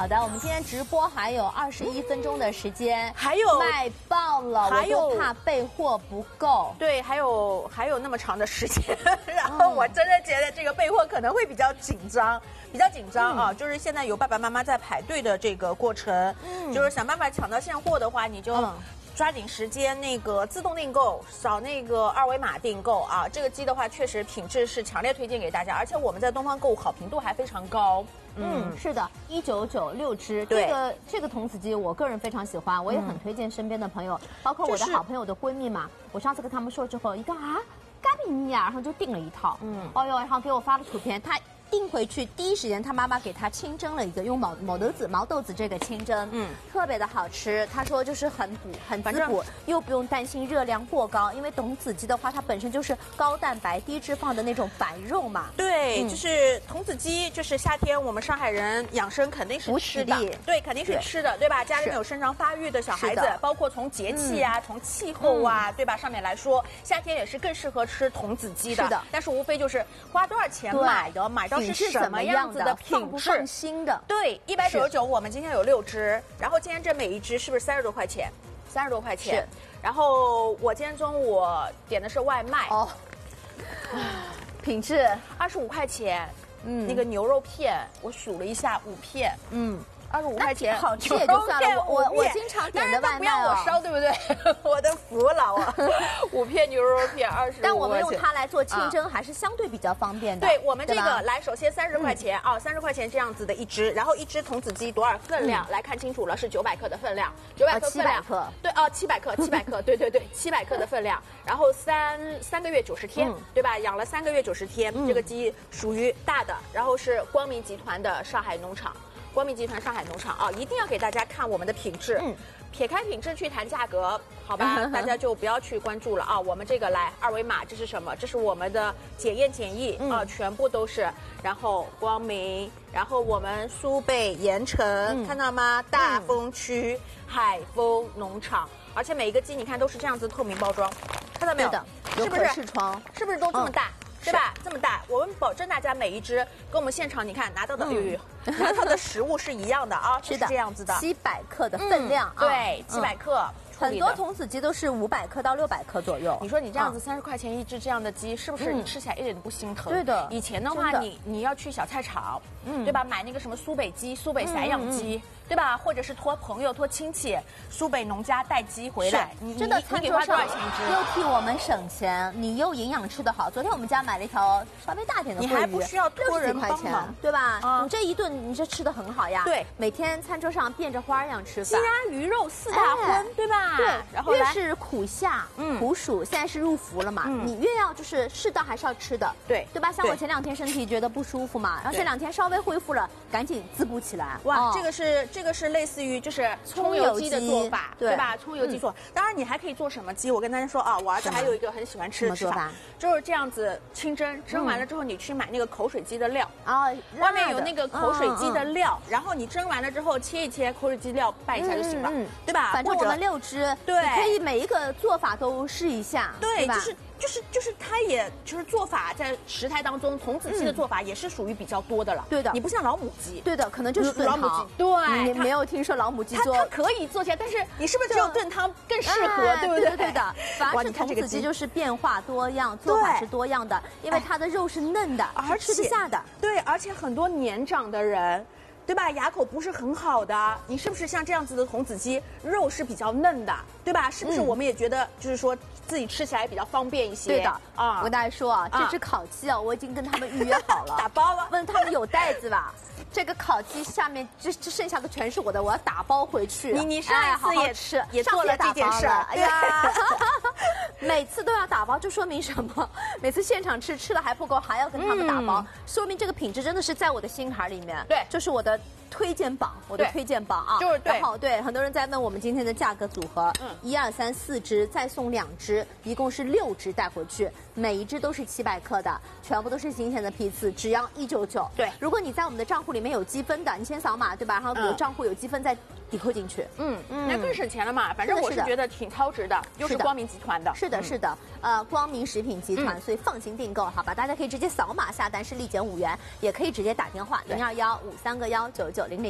好的，我们今天直播还有21分钟的时间， 还有卖爆了，我都怕备货不够。 对，还有那么长的时间，然后我真的觉得这个备货可能会比较紧张。啊，就是现在有爸爸妈妈在排队的这个过程，就是想办法抢到现货的话，你就抓紧时间那个自动订购，扫那个二维码订购啊。这个鸡的话，确实品质是强烈推荐给大家，而且我们在东方购物好评度还非常高。 是的，1996只。这个童子鸡，我个人非常喜欢，我也很推荐身边的朋友，包括我的好朋友的闺蜜嘛。我上次跟他们说之后，一个嘎比尼亚，然后就订了一套。哦哟，然后给我发了图片，他订回去第一时间，他妈妈给他清蒸了一个，用毛豆子这个清蒸，特别的好吃。他说就是很滋补，又不用担心热量过高，因为童子鸡的话，它本身就是高蛋白、低脂肪的那种白肉嘛。 对，就是童子鸡，就是夏天我们上海人养生肯定是吃的，对，肯定是吃的，对吧？家里面有生长发育的小孩子，包括从节气啊、从气候啊，对吧？上面来说，夏天也是更适合吃童子鸡的。是的，但是无非就是花多少钱买到是什么样子的品质， 放心的。 对，199，我们今天有6只，然后今天这每一只是不是30多块钱？30多块钱。然后我今天中午点的是外卖， 品质 25块钱。那个牛肉片我数了一下，5片。25块钱， 好吃也就算了。我经常点的外卖不要我烧，对不对？我的服了我，5片牛肉片25块钱。 但我们用它来做清蒸，还是相对比较方便的。 对我们这个来，首先30块钱啊，30块钱这样子的一只，然后一只童子鸡多少分量？来看清楚了，是900克的分量，900克分量。 700克。 对，700克，对，700克的分量。然后3个月90天，对吧？养了3个月90天，这个鸡属于大的，然后是光明集团的上海农场。光明集团上海农场啊，一定要给大家看我们的品质。撇开品质去谈价格，好吧？大家就不要去关注了啊。我们这个来二维码，这是什么？这是我们的检验检疫啊，全部都是。然后光明，然后我们苏北盐城，看到吗？大丰区海丰农场，而且每一个鸡你看都是这样子透明包装，看到没有？ 有可视窗， 是不是都这么大？对吧？这么大，我们保证大家每一只跟我们现场你看拿到的食物是一样的啊，是这样子的 ，700克的分量， 对，700克。 很多童子鸡都是500克到600克左右。 你说你这样子30块钱一只这样的鸡，是不是你吃起来一点都不心疼？ 对的。 以前的话，你要去小菜场，对吧？买那个什么苏北鸡、苏北散养鸡，对吧？或者是托朋友、托亲戚，苏北农家带鸡回来， 真的餐桌上又替我们省钱，你又营养吃得好。昨天我们家买了一条稍微大点的桂鱼， 你还不需要托人 60块钱，对吧？你这一顿你这吃得很好呀。对，每天餐桌上变着花样吃饭， 鸡鸭鱼肉4大荤，对吧？ 对，然后越是苦夏、苦暑，现在是入伏了嘛，你越要就是适当还是要吃的，对吧？像我前2天身体觉得不舒服嘛，然后这2天稍微恢复了，赶紧滋补起来。 哇，这个是类似于就是葱油鸡的做法，对吧？葱油鸡做，当然你还可以做什么鸡？我跟大家说啊，我儿子还有一个很喜欢吃的吃法，就是这样子清蒸，蒸完了之后你去买那个口水鸡的料啊，外面有那个口水鸡的料，然后你蒸完了之后切一切口水鸡料拌一下就行了，对吧？ 反正我们6只，对。你可以每一个做法都试一下， 对，就是它也就是做法在食材当中，童子鸡的做法也是属于比较多的了。对的，你不像老母鸡， 对的，可能就是老母鸡。对， 你没有听说老母鸡做， 它可以做起来，但是你是不是只有炖汤更适合，对不对？ 对的，反而是童子鸡就是变化多样，做法是多样的，因为它的肉是嫩的，而且吃得下的。 对，而且很多年长的人。对吧？牙口不是很好的，你是不是像这样子的童子鸡，肉是比较嫩的，对吧？是不是我们也觉得就是说自己吃起来比较方便一些？ 对的啊，我跟大家说啊，这只烤鸡啊，我已经跟他们预约好了， 打包了， 问他们有袋子吧。这个烤鸡下面这剩下的全是我的，我要打包回去。 你上一次也做了这件事， 哎呀，每次都要打包，这说明什么？每次现场吃了还不够，还要跟他们打包，说明这个品质真的是在我的心坎里面。对，这是我的推荐榜，啊，就是对。然后对，很多人在问我们今天的价格组合，1、2、3、4只，再送2只，一共是6只带回去，每一只都是700克的，全部都是新鲜的批次，只要199。对，如果你在我们的账户里面有积分的，你先扫码对吧？然后有账户有积分再抵扣进去， 那更省钱了嘛。反正我是觉得挺超值的，又是光明集团的。 是的，光明食品集团，所以放心订购，好吧？大家可以直接扫码下单，是立减5元，也可以直接打电话0215319900。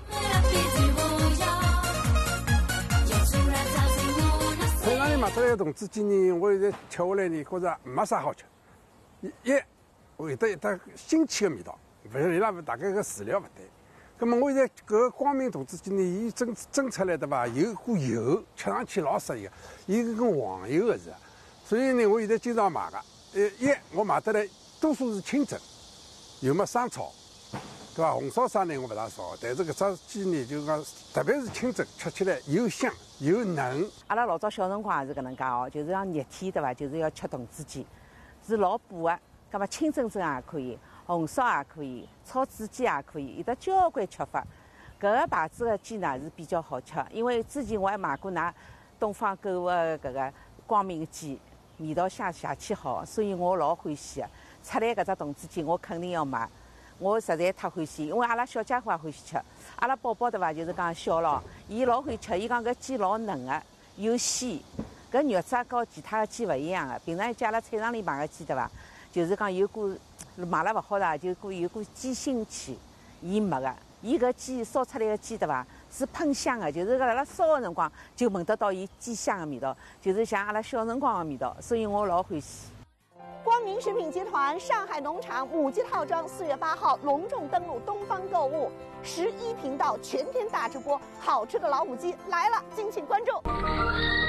菜场里买出来的童子鸡呢，我现在吃下来呢，觉着没啥好吃。一会得一搭腥气的味道，勿是伊拉大概个饲料勿对。那么我现在搿个光明童子鸡呢，伊蒸出来对伐，有股油，吃上去老适意个，伊是跟黄油个是，所以呢，我现在经常买个。我买得来多数是清蒸，有么生炒，对伐？红烧啥呢我勿大烧，但是搿只鸡呢，就讲特别是清蒸，吃起来又香又嫩。 阿拉老早小辰光也是搿能介哦，就是讲热天对伐，就是要吃童子鸡，是老补个。葛末清蒸蒸也可以，红烧也可以，炒子鸡也可以，有得交关吃法。搿个牌子的鸡呢是比较好吃，因为之前我还买过㑚东方购物的搿个光明鸡，味道香邪气好，所以我老欢喜的。出来搿只童子鸡我肯定要买，我实在太欢喜，因为阿拉小家伙也欢喜吃。阿拉宝宝对伐，就是讲小咯，伊老欢喜吃，伊讲搿鸡老嫩个，又鲜。搿肉质和其他的鸡勿一样个，平常一家阿拉菜场里买个鸡对伐？就是讲有股买了勿好啦，有股鸡腥气，伊没个。伊搿鸡烧出来的鸡对伐，是喷香的，就是辣辣烧的辰光就闻得到伊鸡香的味道，就是像阿拉小辰光的味道，所以我老欢喜。 光明食品集团上海农场母鸡套装4月8号隆重登陆东方购物11频道全天大直播，好吃的老母鸡来了，敬请关注。